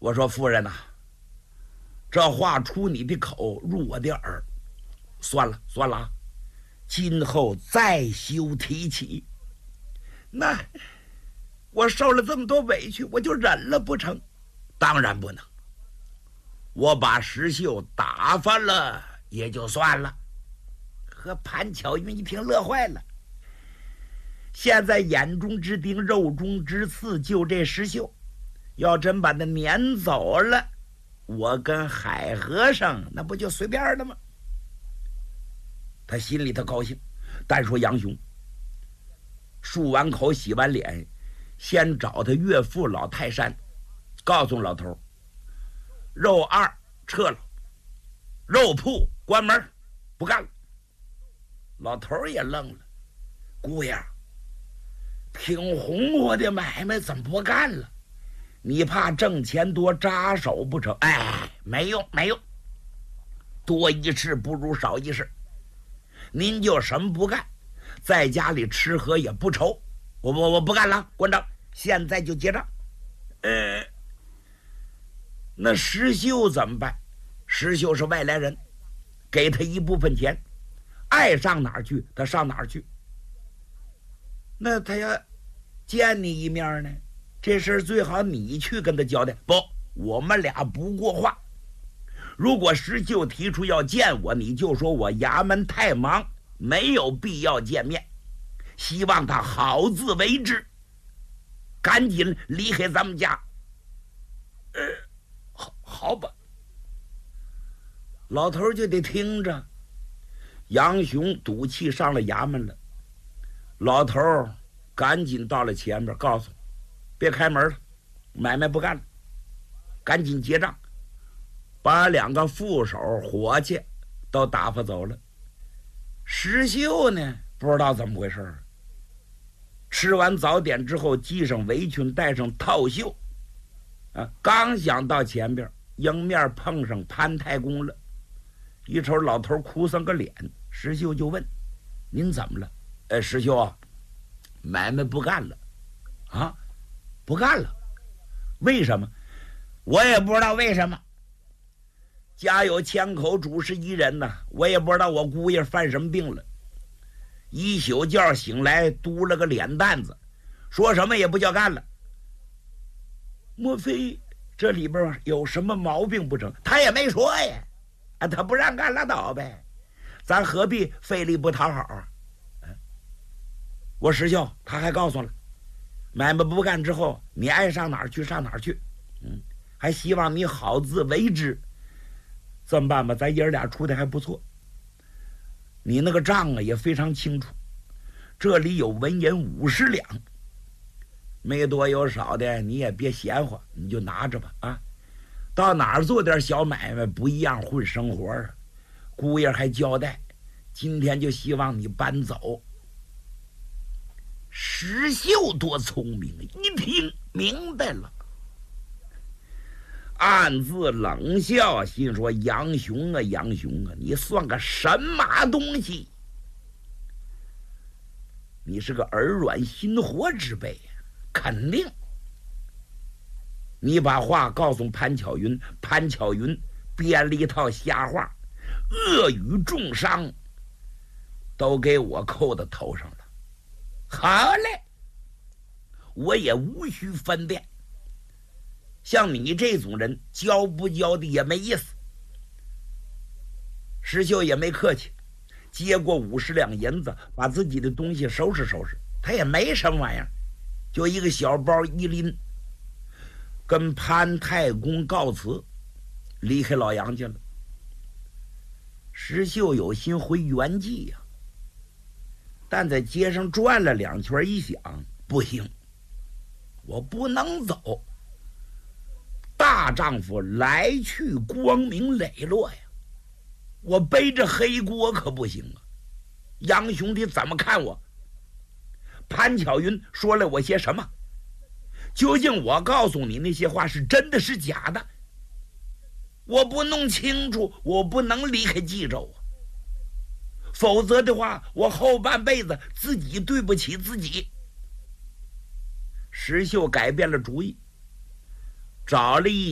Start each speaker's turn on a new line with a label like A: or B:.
A: 我说夫人呐，这话出你的口，入我的耳，算了算了，今后再休提起。那我受了这么多委屈，我就忍了不成？当然不能。我把石秀打发了也就算了。和潘巧云一听乐坏了。现在眼中之钉，肉中之刺，就这石秀，要真把他撵走了，我跟海和尚那不就随便了吗？他心里头高兴，但说杨雄漱完口洗完脸，先找他岳父老泰山，告诉老头肉二撤了，肉铺关门，不干了。老头也愣了，姑爷，挺红火的买卖怎么不干了？你怕挣钱多扎手不成？哎，没用没用，多一事不如少一事。您就什么不干，在家里吃喝也不愁。我不干了，关账，现在就结账。那石秀怎么办？石秀是外来人，给他一部分钱，爱上哪儿去他上哪儿去。那他要见你一面呢，这事儿最好你去跟他交代。不，我们俩不过话。如果石秀提出要见我，你就说我衙门太忙，没有必要见面，希望他好自为之，赶紧离开咱们家。好吧。老头就得听着。杨雄赌气上了衙门了，老头赶紧到了前面，告诉别开门了，买卖不干了，赶紧结账，把两个副手伙计都打发走了。石秀呢，不知道怎么回事，吃完早点之后，系上围裙，戴上套袖，刚想到前边，迎面碰上潘太公了。一瞅老头哭丧个脸，石秀就问：“您怎么了？”石秀啊，买卖不干了。啊，不干了？为什么？我也不知道为什么。家有千口，主事一人呐，我也不知道我姑爷犯什么病了。一宿觉醒来，嘟了个脸蛋子，说什么也不叫干了。莫非这里边有什么毛病不成？他也没说呀。他不让干拉倒呗，咱何必费力不讨好啊？我石秀他还告诉了，买卖不干之后，你爱上哪儿去上哪儿去，还希望你好自为之。这么办吧，咱爷俩处的还不错，你那个账也非常清楚，这里有文银50两，没多有少的你也别闲话，你就拿着吧啊。到哪儿做点小买卖不一样混生活啊？姑爷还交代，今天就希望你搬走。石秀多聪明，一听明白了，暗自冷笑，心说：杨雄啊杨雄啊，你算个什么东西？你是个耳软心活之辈呀，肯定。你把话告诉潘巧云，潘巧云编了一套瞎话，恶语重伤，都给我扣到头上了。好嘞，我也无需分辨。像你这种人，教不教的也没意思。石秀也没客气，接过50两银子，把自己的东西收拾收拾。他也没什么玩意儿，就一个小包一拎，跟潘太公告辞，离开老杨家了。石秀有心回原籍呀，但在街上转了2圈，一想不行，我不能走。大丈夫来去光明磊落呀，我背着黑锅可不行啊。杨兄弟怎么看我？潘巧云说了我些什么？究竟我告诉你那些话是真的是假的？我不弄清楚，我不能离开冀州啊，否则的话，我后半辈子自己对不起自己。石秀改变了主意，找了一